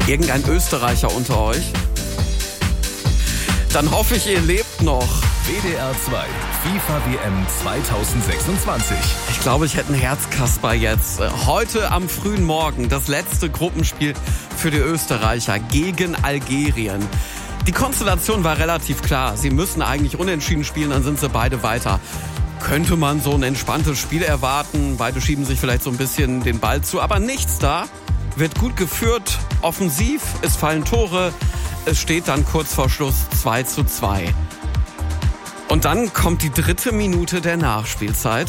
Irgendein Österreicher unter euch? Dann hoffe ich, ihr lebt noch. WDR 2, FIFA WM 2026. Ich glaube, ich hätte einen Herzkasper jetzt. Heute am frühen Morgen das letzte Gruppenspiel für die Österreicher gegen Algerien. Die Konstellation war relativ klar. Sie müssen eigentlich unentschieden spielen, dann sind sie beide weiter. Könnte man so ein entspanntes Spiel erwarten. Beide schieben sich vielleicht so ein bisschen den Ball zu, aber nichts da. Wird gut geführt, offensiv, es fallen Tore. Es steht dann kurz vor Schluss 2:2. Und dann kommt die 3. Minute der Nachspielzeit.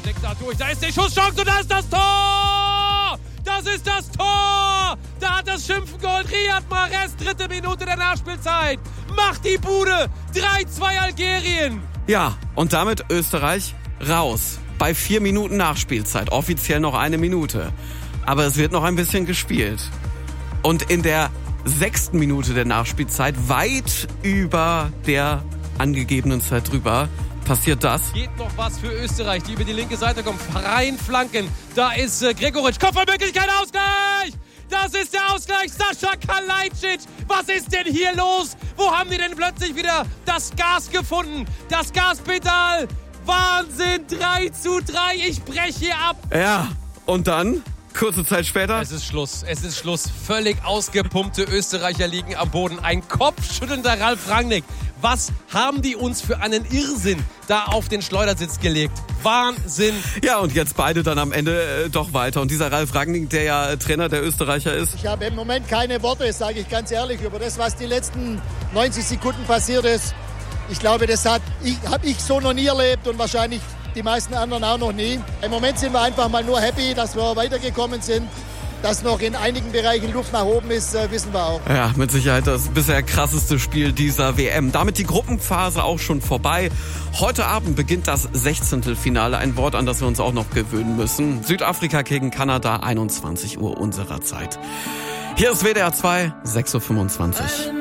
Da ist die Schusschance und da ist das Tor! Das ist das Tor! Da hat das Schimpfen geholt. Riyad Mahrez, 3. Minute der Nachspielzeit. Macht die Bude. 3:2 Algerien. Ja, und damit Österreich raus. Bei 4 Minuten Nachspielzeit. Offiziell noch 1 Minute. Aber es wird noch ein bisschen gespielt. Und in der 6. Minute der Nachspielzeit, weit über der angegebenen Zeit drüber, passiert das. Geht noch was für Österreich, die über die linke Seite kommt. Rein flanken. Da ist Gregoritsch. Kopfballmöglichkeit, Ausgleich! Das ist der Ausgleich. Sascha Kalajdzic. Was ist denn hier los? Wo haben die denn plötzlich wieder das Gas gefunden? Das Gaspedal. Wahnsinn. 3:3. Ich breche hier ab. Ja, und dann, kurze Zeit später. Es ist Schluss. Es ist Schluss. Völlig ausgepumpte Österreicher liegen am Boden. Ein kopfschüttelnder Ralf Rangnick. Was haben die uns für einen Irrsinn da auf den Schleudersitz gelegt? Wahnsinn! Ja, und jetzt beide dann am Ende doch weiter. Und dieser Ralf Rangnick, der ja Trainer der Österreicher ist. Ich habe im Moment keine Worte, sage ich ganz ehrlich, über das, was die letzten 90 Sekunden passiert ist. Ich glaube, das habe ich so noch nie erlebt und wahrscheinlich die meisten anderen auch noch nie. Im Moment sind wir einfach mal nur happy, dass wir weitergekommen sind. Dass noch in einigen Bereichen Luft nach oben ist, wissen wir auch. Ja, mit Sicherheit das bisher krasseste Spiel dieser WM. Damit die Gruppenphase auch schon vorbei. Heute Abend beginnt das 16. Finale. Ein Wort, an das wir uns auch noch gewöhnen müssen. Südafrika gegen Kanada, 21 Uhr unserer Zeit. Hier ist WDR 2, 6:25 Uhr.